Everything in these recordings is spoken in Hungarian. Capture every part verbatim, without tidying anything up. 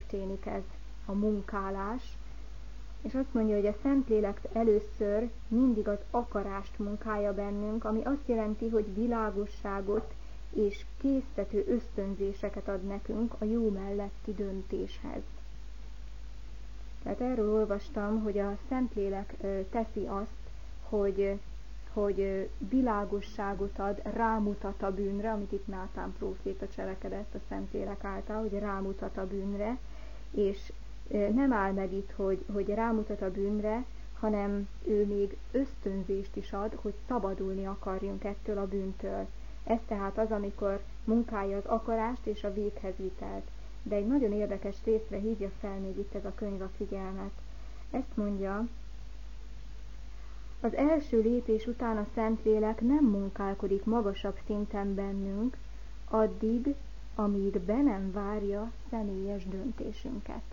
történik ez a munkálás, és azt mondja, hogy a Szentlélek először mindig az akarást munkálja bennünk, ami azt jelenti, hogy világosságot és késztető ösztönzéseket ad nekünk a jó melletti döntéshez. Tehát erről olvastam, hogy a Szentlélek teszi azt, hogy, hogy világosságot ad, rámutat a bűnre, amit itt Nátán próféta cselekedett a Szentlélek által, hogy rámutat a bűnre, és nem áll meg itt, hogy, hogy rámutat a bűnre, hanem ő még ösztönzést is ad, hogy szabadulni akarjunk ettől a bűntől. Ez tehát az, amikor munkálja az akarást és a véghez vitelt. De egy nagyon érdekes részre hívja fel még itt ez a könyv a figyelmet. Ezt mondja, az első lépés után a Szentlélek nem munkálkodik magasabb szinten bennünk, addig, amíg be nem várja személyes döntésünket.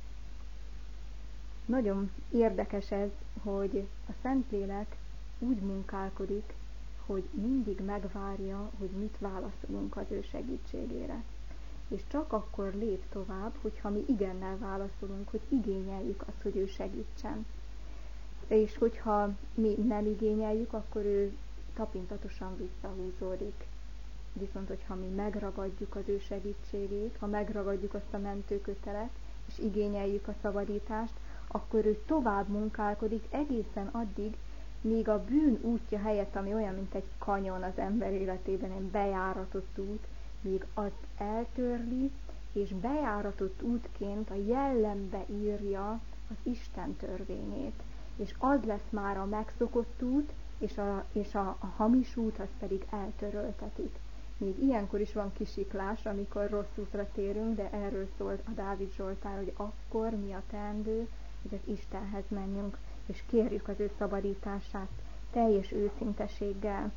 Nagyon érdekes ez, hogy a Szentlélek úgy munkálkodik, hogy mindig megvárja, hogy mit válaszolunk az ő segítségére. És csak akkor lép tovább, hogyha mi igennel válaszolunk, hogy igényeljük azt, hogy ő segítsen. És hogyha mi nem igényeljük, akkor ő tapintatosan visszahúzódik. Viszont, hogyha mi megragadjuk az ő segítségét, ha megragadjuk azt a mentőkötelet, és igényeljük a szabadítást, akkor ő tovább munkálkodik egészen addig, míg a bűn útja helyett, ami olyan, mint egy kanyon az ember életében, egy bejáratott út, míg azt eltörli, és bejáratott útként a jellembe írja az Isten törvényét. És az lesz már a megszokott út, és a, és a, a hamis út, az pedig eltöröltetik. Még ilyenkor is van kisiklás, amikor rossz útra térünk, de erről szól a Dávid Zsoltár, hogy akkor mi a teendő, hogy az Istenhez menjünk, és kérjük az ő szabadítását teljes őszinteséggel.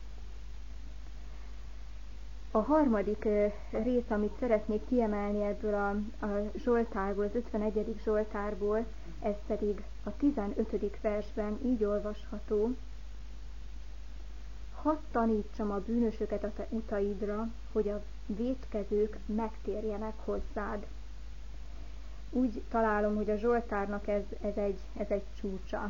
A harmadik rész, amit szeretnék kiemelni ebből a, a Zsoltárból, az ötvenegyedik Zsoltárból, ez pedig a tizenötödik versben így olvasható: hadd tanítsam a bűnösöket a te utaidra, hogy a vétkezők megtérjenek hozzád. Úgy találom, hogy a Zsoltárnak ez, ez, egy, ez egy csúcsa.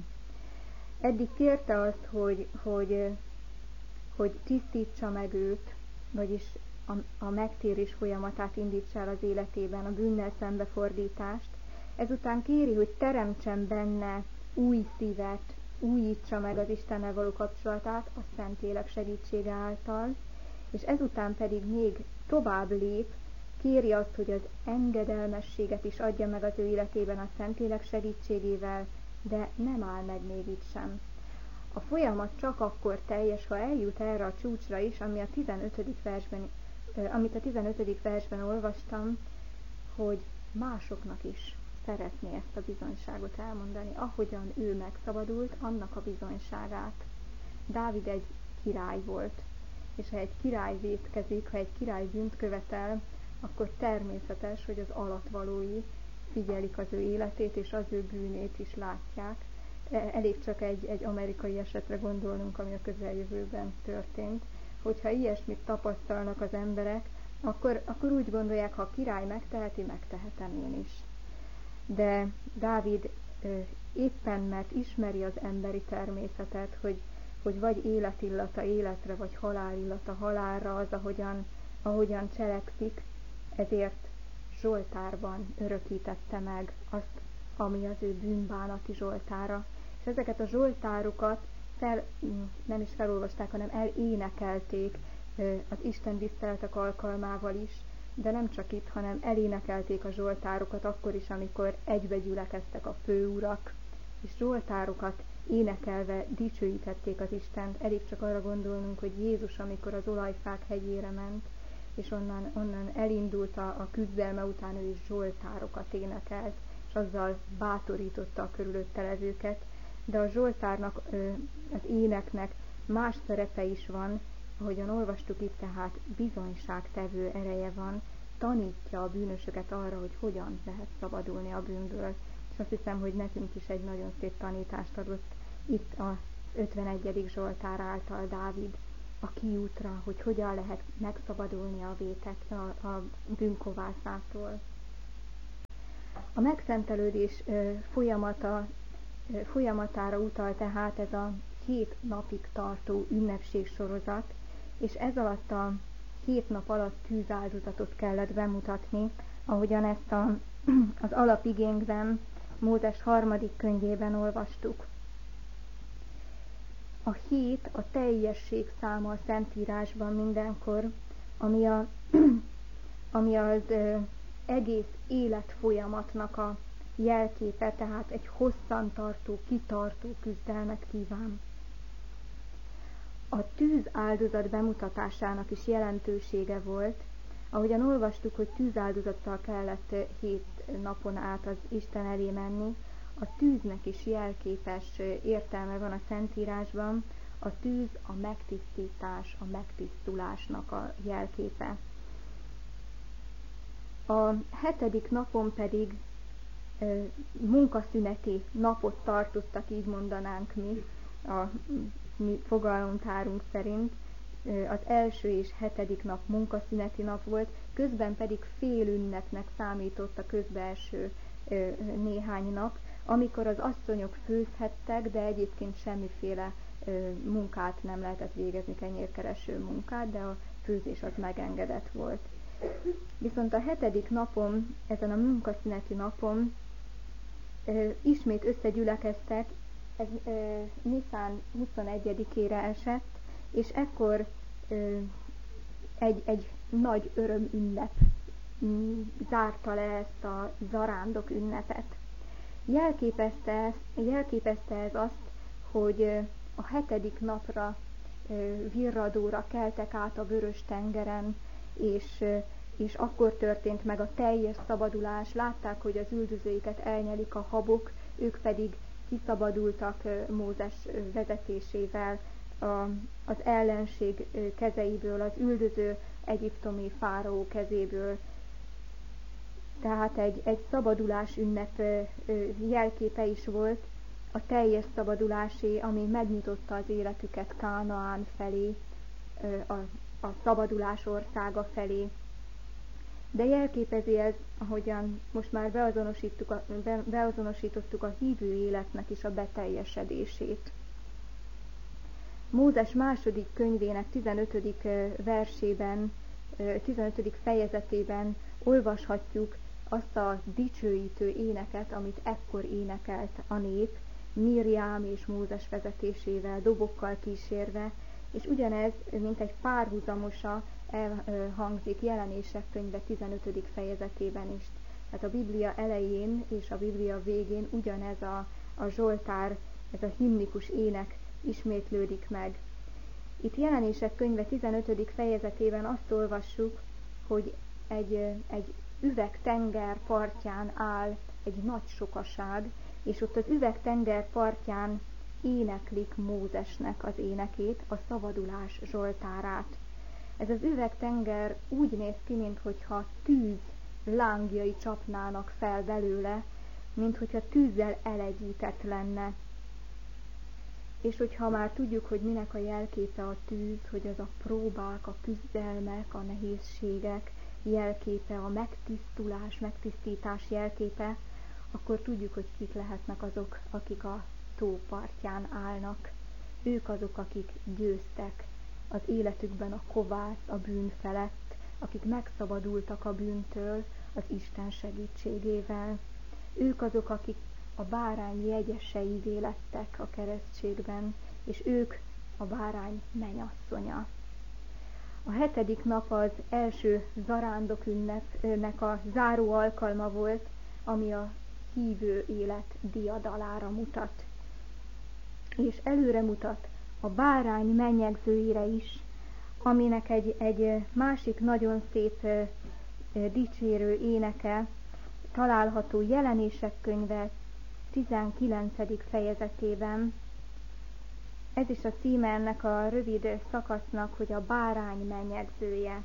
Eddig kérte azt, hogy, hogy, hogy tisztítsa meg őt, vagyis a, a megtérés folyamatát indítsa el az életében, a bűnnel szembefordítást. Ezután kéri, hogy teremtsen benne új szívet, újítsa meg az Istennel való kapcsolatát a Szentlélek segítsége által, és ezután pedig még tovább lép, kéri azt, hogy az engedelmességet is adja meg az ő életében a Szentlélek segítségével, de nem áll meg még itt sem. A folyamat csak akkor teljes, ha eljut erre a csúcsra is, ami a tizenötödik versben, amit a tizenötödik versben olvastam, hogy másoknak is szeretné ezt a bizonyságot elmondani, ahogyan ő megszabadult, annak a bizonyságát. Dávid egy király volt, és ha egy király vétkezik, ha egy király bűnt követel, akkor természetes, hogy az alattvalói figyelik az ő életét, és az ő bűnét is látják. Elég csak egy, egy amerikai esetre gondolnunk, ami a közeljövőben történt, hogyha ilyesmit tapasztalnak az emberek, akkor, akkor úgy gondolják, ha a király megteheti, megtehetem én is. De Dávid éppen mert ismeri az emberi természetet, hogy, hogy vagy életillata életre, vagy halálillata halálra az, ahogyan, ahogyan cselekszik, ezért Zsoltárban örökítette meg azt, ami az ő bűnbánati Zsoltára. És ezeket a Zsoltárokat fel, nem is felolvasták, hanem elénekelték az Isten tiszteletek alkalmával is, de nem csak itt, hanem elénekelték a Zsoltárokat akkor is, amikor egybe gyülekeztek a főurak, és Zsoltárokat énekelve dicsőítették az Istent. Elég csak arra gondolnunk, hogy Jézus, amikor az olajfák hegyére ment, és onnan, onnan elindult a, a küzdelme után, ő is Zsoltárokat énekelt, és azzal bátorította a körülötte levőket. De a Zsoltárnak, az éneknek más szerepe is van, ahogyan olvastuk itt, tehát bizonyságtevő ereje van, tanítja a bűnösöket arra, hogy hogyan lehet szabadulni a bűnből. És azt hiszem, hogy nekünk is egy nagyon szép tanítást adott itt az ötvenegyedik Zsoltár által Dávid a kiútra, hogy hogyan lehet megszabadulni a vétek, a, a bűnkovászától. A megszentelődés folyamata, folyamatára utal tehát ez a hét napig tartó ünnepségsorozat, és ez alatt a hét nap alatt tűzáldozatot kellett bemutatni, ahogyan ezt a, az alapigénkben, Mózes harmadik könyvében olvastuk. A hét a teljesség száma a Szentírásban mindenkor, ami, a, ami az ö, egész életfolyamatnak a jelképe, tehát egy hosszantartó, kitartó küzdelmet kíván. A tűzáldozat bemutatásának is jelentősége volt, ahogyan olvastuk, hogy tűzáldozattal kellett hét napon át az Isten elé menni, a tűznek is jelképes értelme van a Szentírásban, a tűz a megtisztítás, a megtisztulásnak a jelképe. A hetedik napon pedig e, munkaszüneti napot tartottak, így mondanánk mi, a mi fogalomtárunk szerint. Az első és hetedik nap munkaszüneti nap volt, közben pedig félünnepnek számított a közbeeső néhány nap, amikor az asszonyok főzhettek, de egyébként semmiféle munkát nem lehetett végezni, kenyérkereső munkát, de a főzés az megengedett volt. Viszont a hetedik napon, ezen a munkaszüneti napon ismét összegyülekeztek, ez Niszán huszonegyedikére esett, és ekkor egy, egy nagy örömünnep zárta le ezt a zarándok ünnepet. Jelképezte, ezt, jelképezte ez azt, hogy a hetedik napra virradóra keltek át a Vörös-tengeren, és, és akkor történt meg a teljes szabadulás. Látták, hogy az üldözőiket elnyelik a habok, ők pedig kiszabadultak Mózes vezetésével a, az ellenség kezeiből, az üldöző egyiptomi fáraó kezéből. Tehát egy, egy szabadulás ünnep jelképe is volt, a teljes szabadulásé, ami megnyitotta az életüket Kánaán felé, a, a szabadulás országa felé. De jelképezi ez, ahogyan most már beazonosítottuk a, be, beazonosítottuk a hívő életnek is a beteljesedését. Mózes második könyvének tizenötödik versében, tizenötödik fejezetében olvashatjuk azt a dicsőítő éneket, amit ekkor énekelt a nép, Mirjám és Mózes vezetésével, dobokkal kísérve, és ugyanez, mint egy párhuzamosa elhangzik Jelenések könyve tizenötödik fejezetében is. Tehát a Biblia elején és a Biblia végén ugyanez a, a zsoltár, ez a himnikus ének ismétlődik meg. Itt Jelenések könyve tizenötödik fejezetében azt olvassuk, hogy egy, egy üvegtenger partján áll egy nagy sokaság, és ott az üvegtenger partján éneklik Mózesnek az énekét, a szabadulás zsoltárát. Ez az üvegtenger úgy néz ki, minthogyha tűz lángjai csapnának fel belőle, minthogyha tűzzel elegyített lenne. És hogyha már tudjuk, hogy minek a jelképe a tűz, hogy az a próbák, a küzdelmek, a nehézségek jelképe, a megtisztulás, megtisztítás jelképe, akkor tudjuk, hogy kik lehetnek azok, akik a tó partján állnak. Ők azok, akik győztek az életükben a kovász, a bűn felett, akik megszabadultak a bűntől az Isten segítségével. Ők azok, akik a bárány jegyeseivé lettek a keresztségben, és ők a bárány menyasszonya. A hetedik nap az első zarándok ünnepnek a záró alkalma volt, ami a hívő élet diadalára mutat. És előre mutat a bárány mennyegzőire is, aminek egy, egy másik nagyon szép dicsérő éneke található Jelenések könyve tizenkilencedik fejezetében. Ez is a címe ennek a rövid szakasznak, hogy a bárány mennyegzője.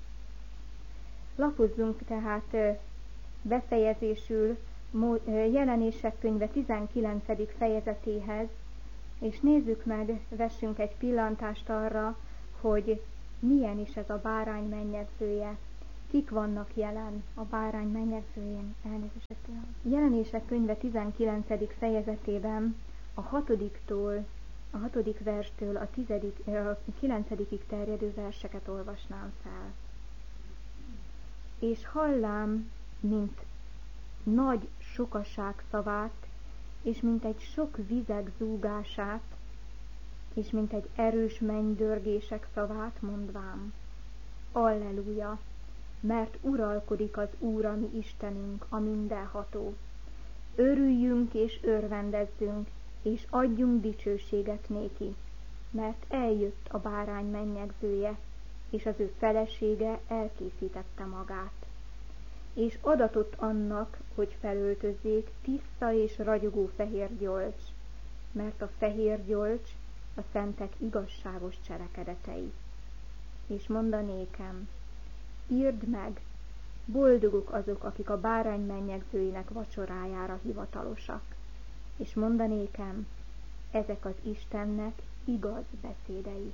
Lapozzunk tehát befejezésül Jelenések könyve tizenkilencedik fejezetéhez, és nézzük meg, vessünk egy pillantást arra, hogy milyen is ez a bárány mennyegzője. Kik vannak jelen a bárány mennyegzőjén? Elnézést. Jelenések könyve tizenkilencedik fejezetében a hatodiktól, a hatodik verstől a, tizedik, a kilencedikig terjedő verseket olvasnám fel. És hallám, mint nagy sokaság szavát, és mint egy sok vizek zúgását, és mint egy erős mennydörgések szavát, mondvám: Alleluja! Mert uralkodik az Úr, a mi Istenünk, a mindenható. Örüljünk és örvendezzünk, és adjunk dicsőséget néki, mert eljött a bárány mennyegzője, és az ő felesége elkészítette magát. És adatott annak, hogy felöltözzék tiszta és ragyogó fehér gyolcs, mert a fehér gyolcs a szentek igazságos cselekedetei. És mondanékem: írd meg, boldogok azok, akik a bárány mennyegzőinek vacsorájára hivatalosak. És mondanékem: ezek az Istennek igaz beszédei.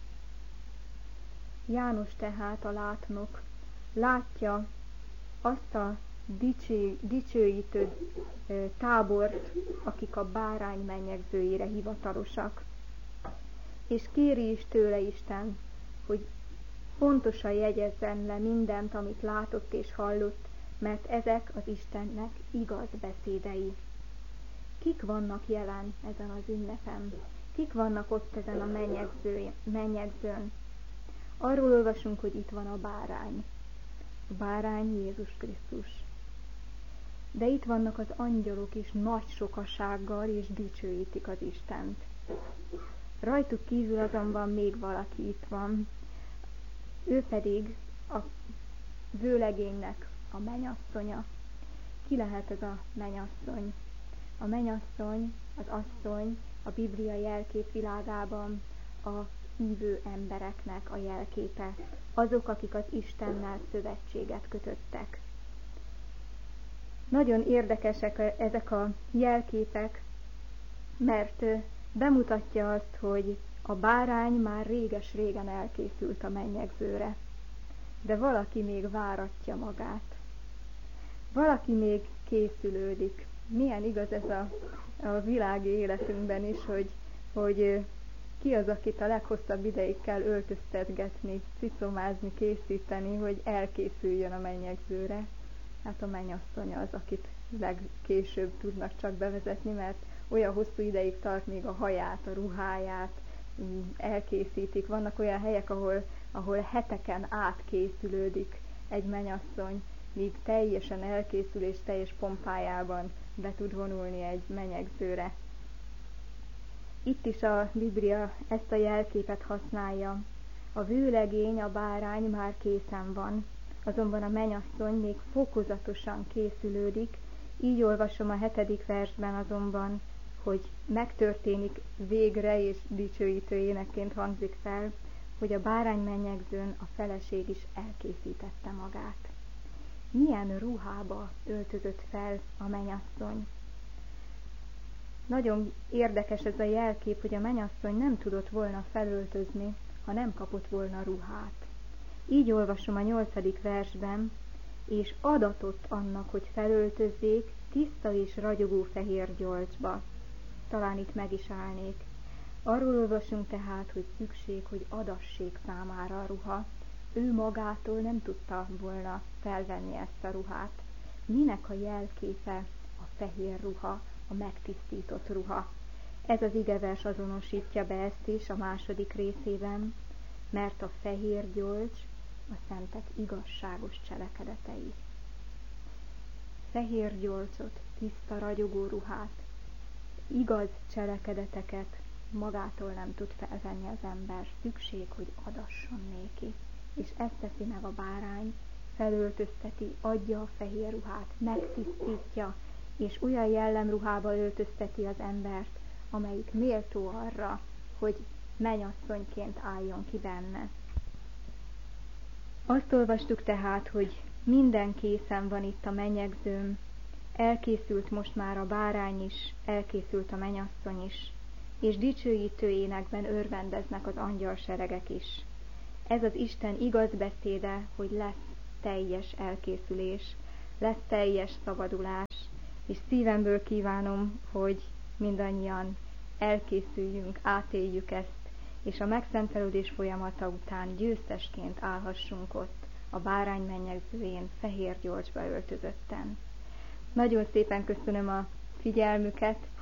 János tehát, a látnok, látja azt a dicső, dicsőítő tábort, akik a bárány mennyegzőjére hivatalosak. És kéri is tőle Isten, hogy pontosan jegyezzen le mindent, amit látott és hallott, mert ezek az Istennek igaz beszédei. Kik vannak jelen ezen az ünnepen? Kik vannak ott ezen a mennyegző, mennyegzőn? Arról olvasunk, hogy itt van a bárány. A bárány Jézus Krisztus. De itt vannak az angyalok is nagy sokasággal, és dicsőítik az Istent. Rajtuk kívül azonban még valaki itt van. Ő pedig a vőlegénynek a mennyasszonya. Ki lehet ez a mennyasszony? A mennyasszony, az asszony a Biblia jelképvilágában a hívő embereknek a jelképe. Azok, akik az Istennel szövetséget kötöttek. Nagyon érdekesek ezek a jelképek, mert bemutatja azt, hogy a bárány már réges-régen elkészült a mennyegzőre, de valaki még váratja magát. Valaki még készülődik. Milyen igaz ez a, a világi életünkben is, hogy, hogy ki az, akit a leghosszabb ideig kell öltöztetgetni, cicomázni, készíteni, hogy elkészüljön a mennyegzőre. Hát a mennyasszonya az, akit legkésőbb tudnak csak bevezetni, mert olyan hosszú ideig tart, még a haját, a ruháját elkészítik. Vannak olyan helyek, ahol, ahol heteken át készülődik egy mennyasszony, míg teljesen elkészül és teljes pompájában be tud vonulni egy mennyegzőre. Itt is a Biblia ezt a jelképet használja. A vőlegény, a bárány már készen van, azonban a mennyasszony még fokozatosan készülődik. Így olvasom a hetedik versben azonban, hogy megtörténik végre, és dicsőítő énekként hangzik fel, hogy a bárány mennyegzőn a feleség is elkészítette magát. Milyen ruhába öltözött fel a mennyasszony? Nagyon érdekes ez a jelkép, hogy a mennyasszony nem tudott volna felöltözni, ha nem kapott volna ruhát. Így olvasom a nyolcadik versben, és adatott annak, hogy felöltözzék tiszta és ragyogó fehér gyolcsba. Talán itt meg is állnék. Arról olvasunk tehát, hogy szükség, hogy adassék számára a ruha. Ő magától nem tudta volna felvenni ezt a ruhát. Minek a jelképe a fehér ruha, a megtisztított ruha? Ez az igevers azonosítja be ezt is a második részében, mert a fehér gyolcs a szentek igazságos cselekedetei. Fehér gyolcsot, tiszta ragyogó ruhát, igaz cselekedeteket magától nem tud felvenni az ember, szükség, hogy adasson néki. És ezt teszi meg a bárány, felöltözteti, adja a fehér ruhát, megtisztítja, és olyan jellemruhába öltözteti az embert, amelyik méltó arra, hogy mennyasszonyként álljon ki benne. Azt olvastuk tehát, hogy minden készen van itt a mennyegzőn, elkészült most már a bárány is, elkészült a mennyasszony is, és dicsőítő énekben örvendeznek az angyalseregek is. Ez az Isten igaz beszéde, hogy lesz teljes elkészülés, lesz teljes szabadulás, és szívemből kívánom, hogy mindannyian elkészüljünk, átéljük ezt, és a megszentelődés folyamata után győztesként állhassunk ott a báránymennyegzőjén fehér gyolcsba öltözötten. Nagyon szépen köszönöm a figyelmüket,